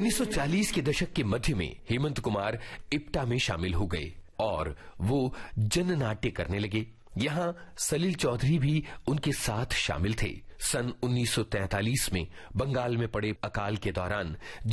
1940 के दशक के मध्य में हेमंत कुमार इप्टा में शामिल हो गए और वो जननाट्य करने लगे। यहाँ सलील चौधरी भी उनके साथ शामिल थे। सन 1943 में बंगाल में पड़े अकाल के दौरान